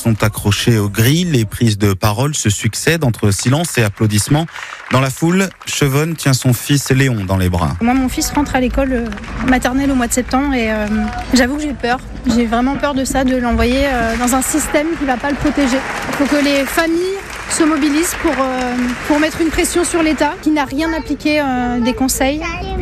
sont accrochés aux grilles. Les prises de parole se succèdent entre silence et applaudissements. Dans la foule, Chevonne tient son fils Léon dans les bras. Moi, mon fils rentre à l'école maternelle au mois de septembre et j'avoue que j'ai peur. J'ai vraiment peur de ça, de l'envoyer dans un système qui ne va pas le protéger. Il faut que les familles se mobilisent pour mettre une pression sur l'État qui n'a rien appliqué des conseils.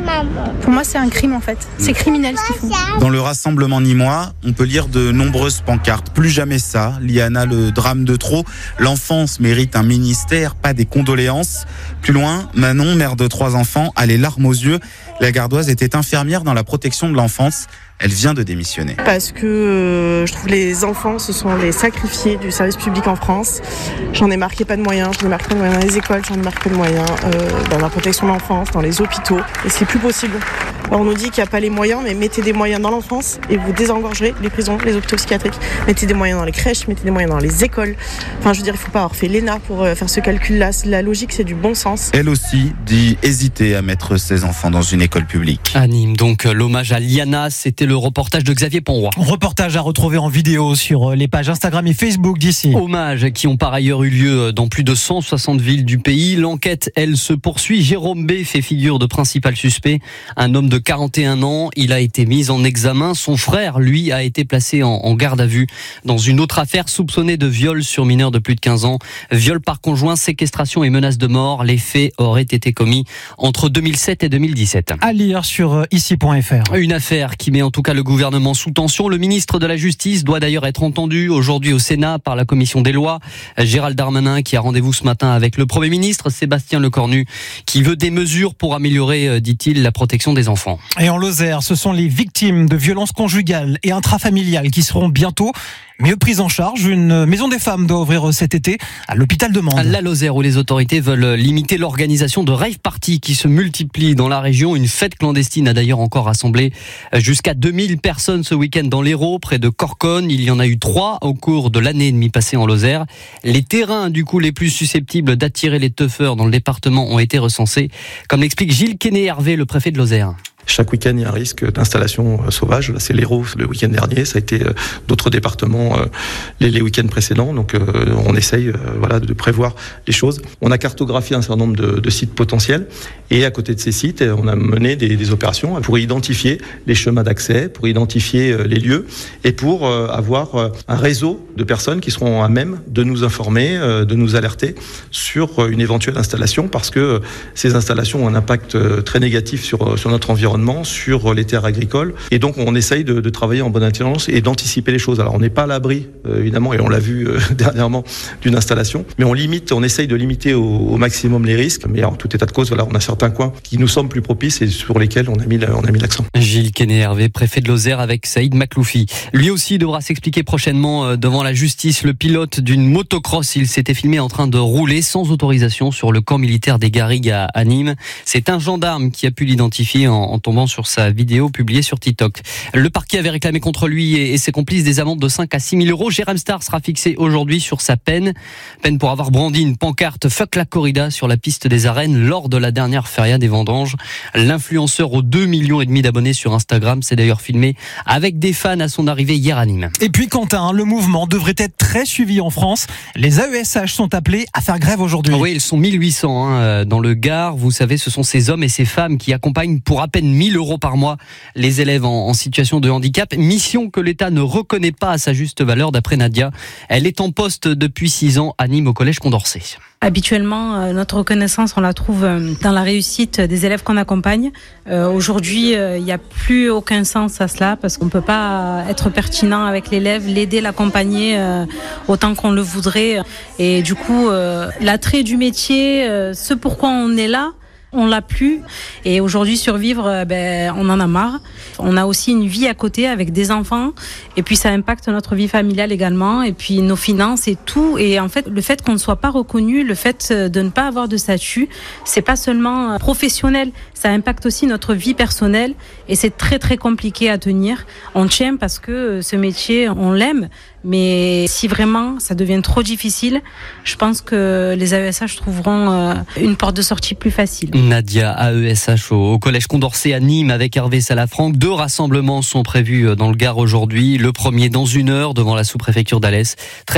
Pour moi, c'est un crime en fait. C'est criminel ce qu'ils font. Dans le rassemblement nîmois, on peut lire de nombreuses pancartes. Plus jamais ça. Liana, le drame de trop. L'enfance mérite un ministère, pas des condoléances. Plus loin, Manon, mère de 3 enfants, a les larmes aux yeux. La Gardoise était infirmière dans la protection de l'enfance. Elle vient de démissionner. Parce que je trouve que les enfants, ce sont les sacrifiés du service public en France. J'en ai marqué pas de moyens, j'en ai marqué pas de moyens dans les écoles, j'en ai marqué pas de moyens dans la protection de l'enfance, dans les hôpitaux. Et c'est plus possible. Alors on nous dit qu'il n'y a pas les moyens, mais mettez des moyens dans l'enfance et vous désengorgerez les prisons, les hôpitaux psychiatriques. Mettez des moyens dans les crèches, mettez des moyens dans les écoles. Enfin, je veux dire, il ne faut pas avoir fait l'ENA pour faire ce calcul-là. La logique, c'est du bon sens. Elle aussi dit hésiter à mettre ses enfants dans une école publique. À Nîmes, donc l'hommage à Liana, c'était le reportage de Xavier Ponroy. Reportage à retrouver en vidéo sur les pages Instagram et Facebook d'ici. Hommages qui ont par ailleurs eu lieu dans plus de 160 villes du pays. L'enquête, elle, se poursuit. Jérôme B. fait figure de principal suspect. Un homme de 41 ans, il a été mis en examen. Son frère, lui, a été placé en garde à vue dans une autre affaire soupçonnée de viol sur mineur de plus de 15 ans. Viol par conjoint, séquestration et menace de mort. Les faits auraient été commis entre 2007 et 2017. À lire sur ici.fr. Une affaire qui met en tout cas le gouvernement sous tension. Le ministre de la Justice doit d'ailleurs être entendu aujourd'hui au Sénat par la commission des lois. Gérald Darmanin qui a rendez-vous ce matin avec le Premier ministre Sébastien Lecornu qui veut des mesures pour améliorer, dit-il, la protection des enfants. Et en Lozère, ce sont les victimes de violences conjugales et intrafamiliales qui seront bientôt mieux prises en charge. Une maison des femmes doit ouvrir cet été à l'hôpital de Mende. La Lozère où les autorités veulent limiter l'organisation de rave parties qui se multiplient dans la région. Une fête clandestine a d'ailleurs encore rassemblé jusqu'à 2000 personnes ce week-end dans l'Hérault, près de Corconne. Il y en a eu 3 au cours de l'année et demie passée en Lozère. Les terrains du coup les plus susceptibles d'attirer les teufeurs dans le département ont été recensés, comme l'explique Gilles Quesnay-Hervé, le préfet de Lozère. Chaque week-end, il y a un risque d'installation sauvage. Là, c'est l'Hérault le week-end dernier. Ça a été d'autres départements les week-ends précédents. Donc, on essaye de prévoir les choses. On a cartographié un certain nombre de sites potentiels. Et à côté de ces sites, on a mené des opérations pour identifier les chemins d'accès, pour identifier les lieux et pour avoir un réseau de personnes qui seront à même de nous informer, de nous alerter sur une éventuelle installation, parce que ces installations ont un impact très négatif sur notre environnement, sur les terres agricoles. Et donc, on essaye de travailler en bonne intelligence et d'anticiper les choses. Alors, on n'est pas à l'abri, évidemment, et on l'a vu dernièrement, d'une installation, mais on essaye de limiter au maximum les risques. Mais en tout état de cause, on a certains coins qui nous semblent plus propices et sur lesquels on a mis l'accent. Gilles Quesnay-Hervé, préfet de Lozère, avec Saïd Makloufi. Lui aussi devra s'expliquer prochainement devant la justice. Le pilote d'une motocross, il s'était filmé en train de rouler sans autorisation sur le camp militaire des Garrigues à Nîmes. C'est un gendarme qui a pu l'identifier en tombant sur sa vidéo publiée sur TikTok. Le parquet avait réclamé contre lui et ses complices des amendes de 5 à 6 000 euros. Jérém Star sera fixé aujourd'hui sur sa peine pour avoir brandi une pancarte Fuck la corrida sur la piste des arènes lors de la dernière feria des vendanges. L'influenceur aux 2,5 millions d'abonnés sur Instagram s'est d'ailleurs filmé avec des fans à son arrivée hier à Nîmes. Et puis Quentin, le mouvement devrait être très suivi en France. Les AESH sont appelés à faire grève aujourd'hui. Oui, ils sont 1800 dans le Gard. Vous savez, ce sont ces hommes et ces femmes qui accompagnent pour à peine 1 000 euros par mois les élèves en situation de handicap. Mission que l'État ne reconnaît pas à sa juste valeur d'après Nadia. Elle est en poste depuis 6 ans à Nîmes au collège Condorcet. Habituellement, notre reconnaissance, on la trouve dans la réussite des élèves qu'on accompagne. Aujourd'hui, il n'y a plus aucun sens à cela parce qu'on ne peut pas être pertinent avec l'élève, l'aider, l'accompagner autant qu'on le voudrait. Et du coup, l'attrait du métier, ce pourquoi on est là, on l'a plus. Et aujourd'hui, survivre, on en a marre. On a aussi une vie à côté avec des enfants. Et puis, ça impacte notre vie familiale également. Et puis, nos finances et tout. Et en fait, le fait qu'on ne soit pas reconnu, le fait de ne pas avoir de statut, c'est pas seulement professionnel. Ça impacte aussi notre vie personnelle. Et c'est très, très compliqué à tenir. On tient parce que ce métier, on l'aime. Mais si vraiment ça devient trop difficile, je pense que les AESH trouveront une porte de sortie plus facile. Nadia, AESH au collège Condorcet à Nîmes avec Hervé Salafranc. 2 rassemblements sont prévus dans le Gard aujourd'hui. Le premier dans 1 heure devant la sous-préfecture d'Alès.